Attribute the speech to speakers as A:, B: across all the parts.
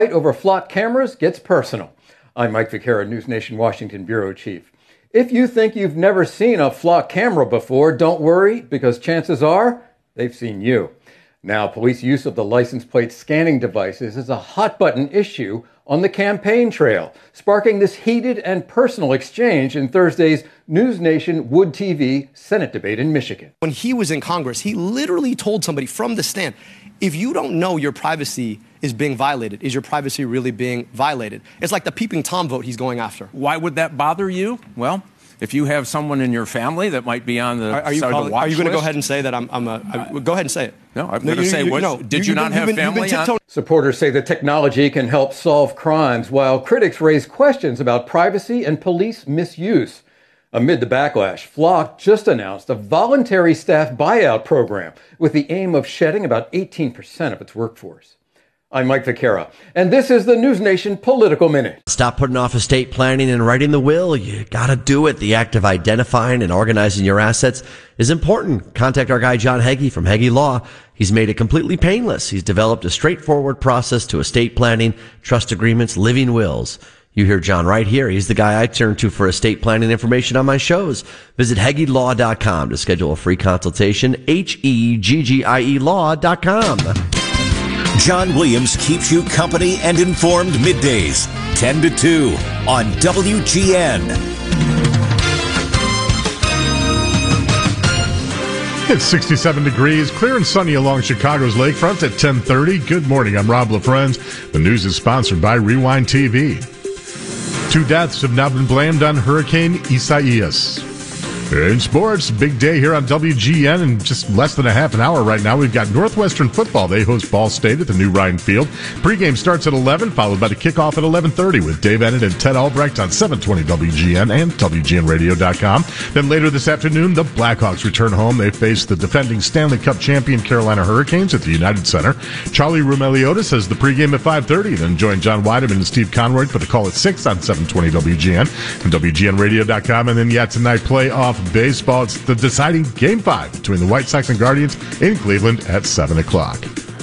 A: Over Flock cameras gets personal. I'm Mike Vaquera, News Nation Washington Bureau Chief. If you think you've never seen a Flock camera before, don't worry, because chances are they've seen you. Now, police use of the license plate scanning devices is a hot-button issue on the campaign trail, sparking this heated and personal exchange in Thursday's News Nation Wood TV Senate debate in Michigan.
B: When he was in Congress, he literally told somebody from the stand, if you don't know your privacy is being violated, is your privacy really being violated? It's like the peeping Tom vote he's going after.
C: Why would that bother you? Well, if you have someone in your family that might be on the side of the watch list.
B: Are you going to go ahead and say that go ahead and say it.
C: No, I'm going to say, did you not have family on?
A: Supporters say the technology can help solve crimes, while critics raise questions about privacy and police misuse. Amid the backlash, Flock just announced a voluntary staff buyout program with the aim of shedding about 18% of its workforce. I'm Mike Vaquera, and this is the News Nation Political Minute.
D: Stop putting off estate planning and writing the will. You gotta do it. The act of identifying and organizing your assets is important. Contact our guy John Heggie from Heggie Law. He's made it completely painless. He's developed a straightforward process to estate planning, trust agreements, living wills. You hear John right here. He's the guy I turn to for estate planning information on my shows. Visit HeggieLaw.com to schedule a free consultation. HEGGIE Law.com.
E: John Williams keeps you company and informed middays, 10 to 2 on WGN.
F: It's 67 degrees, clear and sunny along Chicago's lakefront at 10:30. Good morning, I'm Rob LaFrenz. The news is sponsored by Rewind TV. 2 deaths have now been blamed on Hurricane Isaias. In sports, big day here on WGN in just less than a half an hour right now. We've got Northwestern football. They host Ball State at the new Ryan Field. Pregame starts at 11, followed by the kickoff at 11:30 with Dave Ennett and Ted Albrecht on 720 WGN and WGNradio.com. Then later this afternoon, the Blackhawks return home. They face the defending Stanley Cup champion Carolina Hurricanes at the United Center. Charlie Roumeliotis has the pregame at 5:30. Then join John Weideman and Steve Conroy for the call at 6 on 720 WGN and WGNradio.com. And then, tonight, playoff baseball. It's the deciding Game 5 between the White Sox and Guardians in Cleveland at 7 o'clock.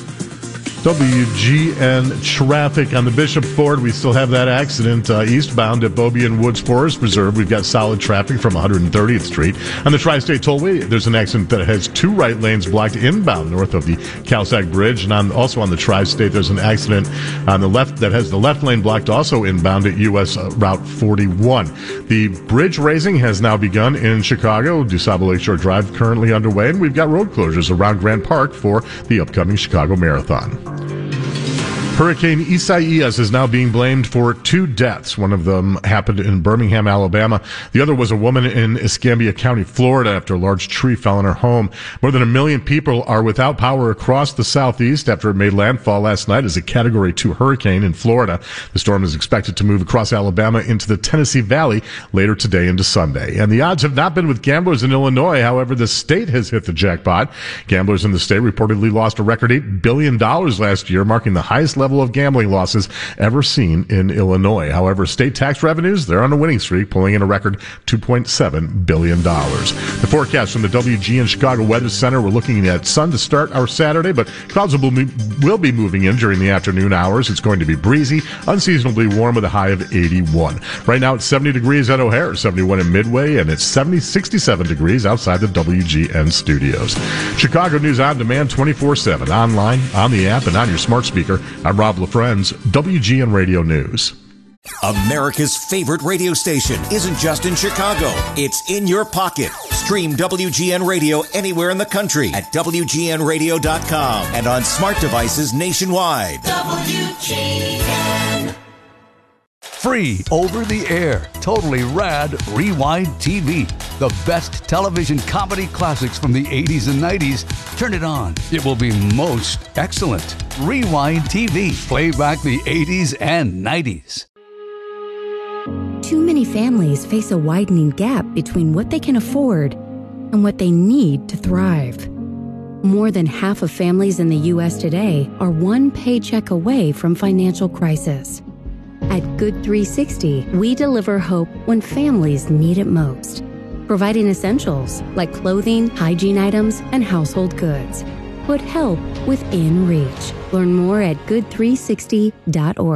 F: WGN traffic on the Bishop Ford. We still have that accident eastbound at Bobby and Woods Forest Preserve. We've got solid traffic from 130th Street. On the Tri-State Tollway, there's an accident that has 2 right lanes blocked inbound north of the Calsac Bridge. And also on the Tri-State, there's an accident on the left that has the left lane blocked also inbound at U.S. Route 41. The bridge raising has now begun in Chicago. DuSable Lakeshore Drive currently underway. And we've got road closures around Grant Park for the upcoming Chicago Marathon. Hurricane Isaias is now being blamed for 2 deaths. One of them happened in Birmingham, Alabama. The other was a woman in Escambia County, Florida, after a large tree fell on her home. More than 1 million people are without power across the southeast after it made landfall last night as a Category 2 hurricane in Florida. The storm is expected to move across Alabama into the Tennessee Valley later today into Sunday. And the odds have not been with gamblers in Illinois. However, the state has hit the jackpot. Gamblers in the state reportedly lost a record $8 billion last year, marking the highest level of gambling losses ever seen in Illinois. However, state tax revenues, they're on a winning streak, pulling in a record $2.7 billion. The forecast from the WGN Chicago Weather Center, we're looking at sun to start our Saturday, but clouds will be moving in during the afternoon hours. It's going to be breezy, unseasonably warm with a high of 81. Right now it's 70 degrees at O'Hare, 71 in Midway, and it's 67 degrees outside the WGN studios. Chicago News on demand 24/7, online, on the app, and on your smart speaker. I'm Rob LaFrenz, WGN Radio News.
E: America's favorite radio station isn't just in Chicago. It's in your pocket. Stream WGN Radio anywhere in the country at WGNradio.com and on smart devices nationwide. WGN.
G: Free, over the air, totally rad Rewind TV. The best television comedy classics from the 80s and 90s. Turn it on. It will be most excellent. Rewind TV. Play back the 80s and 90s.
H: Too many families face a widening gap between what they can afford and what they need to thrive. More than half of families in the U.S. today are one paycheck away from financial crisis. At Good 360, we deliver hope when families need it most, providing essentials like clothing, hygiene items, and household goods. put help within reach. Learn more at good360.org.